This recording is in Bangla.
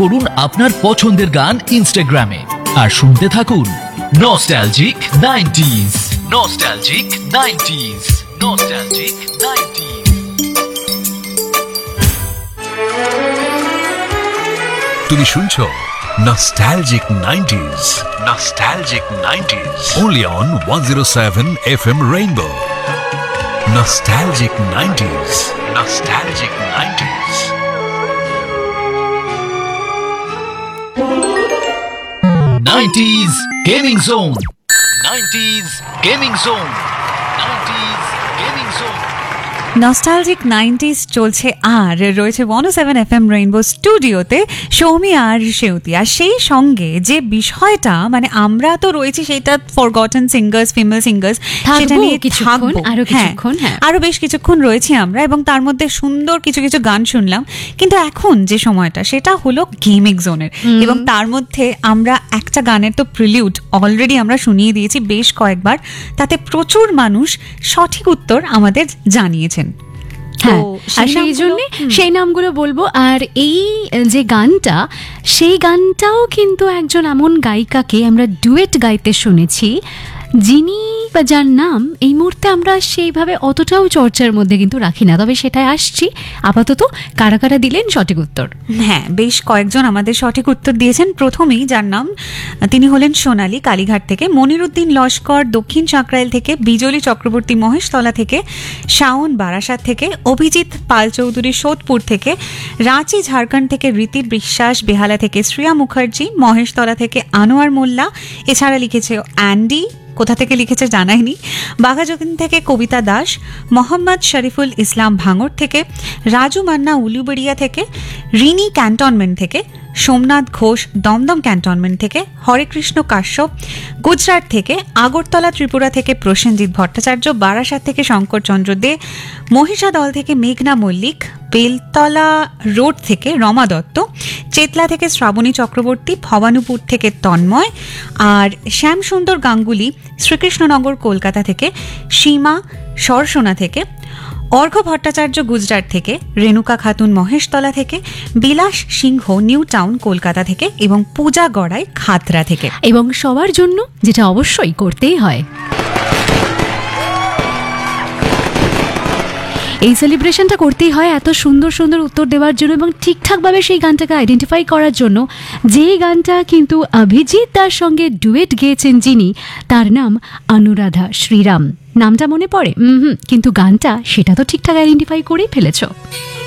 করুন আপনার পছন্দের গান ইনস্টাগ্রামে আর শুনতে থাকুন nostalgic 90s। Nostalgic 90s। Nostalgic 90s। তুমি শুনছো nostalgic 90s। Nostalgic 90s only on 107 FM Rainbow। Nostalgic 90s। Nostalgic 90s। Nineties gaming zone. 90s gaming zone. 90s gaming zone. Nostalgic 90s চলছে আর রয়েছে 107 FM রেইনবো স্টুডিওতে সৌমি আর সেউতি। আর সেই সঙ্গে যে বিষয়টা মানে আমরা তো রয়েছি সেটা ফরগটন সিঙ্গার্স, ফিমেল সিঙ্গার্স, সেটা নিয়ে থাকবো আরো বেশ কিছুক্ষণ রয়েছি আমরা, এবং তার মধ্যে সুন্দর কিছু কিছু গান শুনলাম। কিন্তু এখন যে সময়টা সেটা হলো গেমিং জোনের, এবং তার মধ্যে আমরা একটা গানের তো প্রিলিউড অলরেডি আমরা শুনিয়ে দিয়েছি বেশ কয়েকবার, তাতে প্রচুর মানুষ সঠিক উত্তর আমাদের জানিয়েছেন। হ্যাঁ, আর সেই জন্য সেই নামগুলো বলবো। আর এই যে গানটা, সেই গানটাও কিন্তু একজন এমন গায়িকাকে আমরা ডুয়েট গাইতে শুনেছি, যিনি বা যার নাম এই মুহূর্তে আমরা সেইভাবে অতটাও চর্চার মধ্যে কিন্তু রাখি না, তবে সেটাই আসছি। আপাতত কারা কারা দিলেন সঠিক উত্তর? হ্যাঁ, বেশ কয়েকজন আমাদের সঠিক উত্তর দিয়েছেন। প্রথমেই যার নাম, তিনি হলেন সোনালী কালীঘাট থেকে, মনিরুদ্দিন লস্কর দক্ষিণ সাঁকরাইল থেকে, বিজলি চক্রবর্তী মহেশতলা থেকে, শাওন বারাসাত থেকে, অভিজিৎ পাল চৌধুরী সোদপুর থেকে, রাঁচি ঝাড়খণ্ড থেকে রীতি বিশ্বাস, বেহালা থেকে শ্রেয়া মুখার্জি, মহেশতলা থেকে আনোয়ার মোল্লা, এছাড়া লিখেছে অ্যান্ডি, কোথা থেকে লিখেছে জানায়নি, বাঘাযতীন থেকে কবিতা দাস, মোহাম্মদ শরীফুল ইসলাম ভাঙড় থেকে, রাজু মান্না উলুবেড়িয়া থেকে, রিনি ক্যান্টনমেন্ট থেকে, সোমনাথ ঘোষ দমদম ক্যান্টনমেন্ট থেকে, হরেকৃষ্ণ কাশ্যপ গুজরাট থেকে, আগরতলা ত্রিপুরা থেকে প্রসেনজিৎ ভট্টাচার্য, বারাসাত থেকে শঙ্করচন্দ্র দে, মহিষাদল থেকে মেঘনা মল্লিক, বেলতলা রোড থেকে রমা দত্ত, চেতলা থেকে শ্রাবণী চক্রবর্তী, ভবানুপুর থেকে তন্ময়, আর শ্যামসুন্দর গাঙ্গুলি শ্রীকৃষ্ণনগর কলকাতা থেকে, সীমা সরসোনা থেকে, অর্ঘ্য ভট্টাচার্য গুজরাট থেকে, রেণুকা খাতুন মহেশতলা থেকে, বিলাস সিংহ নিউ টাউন কলকাতা থেকে, এবং পূজা গড়াই খাতড়া থেকে। এবং সবার জন্য যেটা অবশ্যই করতেই হয়, এই সেলিব্রেশনটা করতেই হয় এত সুন্দর সুন্দর উত্তর দেওয়ার জন্য এবং ঠিকঠাকভাবে সেই গানটাকে আইডেন্টিফাই করার জন্য। যেই গানটা কিন্তু অভিজিৎ তার সঙ্গে ডুয়েট গেয়েছেন যিনি, তার নাম অনুরাধা শ্রীরাম। নামটা মনে পড়ে কিন্তু গানটা সেটা তো ঠিকঠাক আইডেন্টিফাই করেই ফেলেছ।